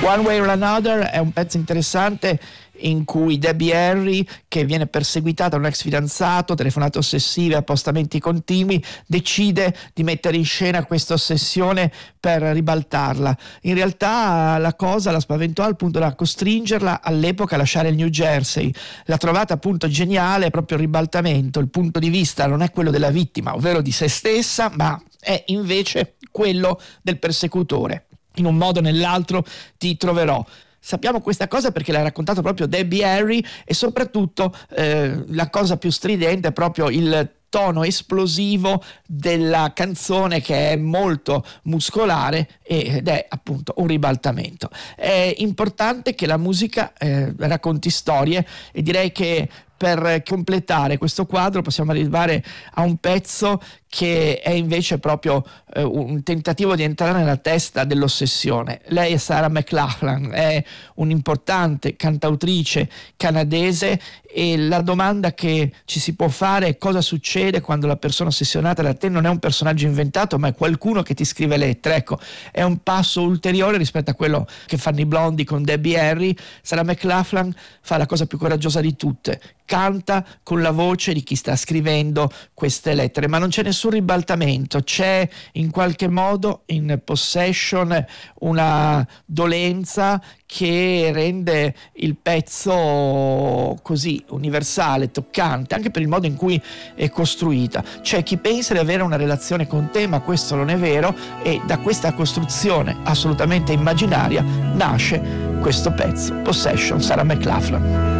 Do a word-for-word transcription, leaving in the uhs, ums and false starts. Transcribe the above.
One Way or Another è un pezzo interessante in cui Debbie Harry, che viene perseguitata da un ex fidanzato, telefonate ossessive, appostamenti continui, decide di mettere in scena questa ossessione per ribaltarla. In realtà la cosa la spaventò al punto da costringerla all'epoca a lasciare il New Jersey. L'ha trovata appunto geniale proprio il ribaltamento, il punto di vista non è quello della vittima, ovvero di se stessa, ma è invece quello del persecutore. In un modo o nell'altro ti troverò. Sappiamo questa cosa perché l'ha raccontato proprio Debbie Harry, e soprattutto eh, la cosa più stridente è proprio il tono esplosivo della canzone, che è molto muscolare ed è appunto un ribaltamento. È importante che la musica eh, racconti storie, e direi che per completare questo quadro possiamo arrivare a un pezzo che è invece proprio eh, un tentativo di entrare nella testa dell'ossessione. Lei è Sarah McLachlan, è un'importante cantautrice canadese, e la domanda che ci si può fare è: cosa succede quando la persona ossessionata da te non è un personaggio inventato, ma è qualcuno che ti scrive lettere? Ecco, è un passo ulteriore rispetto a quello che fanno i Blondie con Debbie Harry. Sarah McLachlan fa la cosa più coraggiosa di tutte: canta con la voce di chi sta scrivendo queste lettere, ma non c'è nessun ribaltamento, c'è in qualche modo in Possession una dolenza che rende il pezzo così universale, toccante, anche per il modo in cui è costruita. C'è chi pensa di avere una relazione con te, ma questo non è vero, e da questa costruzione assolutamente immaginaria nasce questo pezzo, Possession, Sarah McLachlan.